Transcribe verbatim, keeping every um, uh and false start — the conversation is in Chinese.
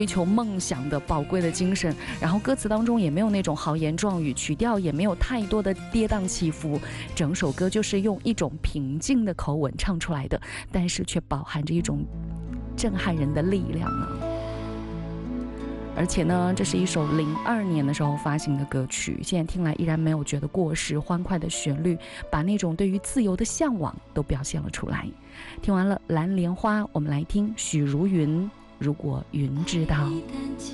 追求梦想的宝贵的精神，然后歌词当中也没有那种豪言壮语，曲调也没有太多的跌宕起伏，整首歌就是用一种平静的口吻唱出来的，但是却饱含着一种震撼人的力量呢。而且呢，这是一首零二年的时候发行的歌曲，现在听来依然没有觉得过时，欢快的旋律把那种对于自由的向往都表现了出来。听完了蓝莲花，我们来听许茹芸，如果云知道。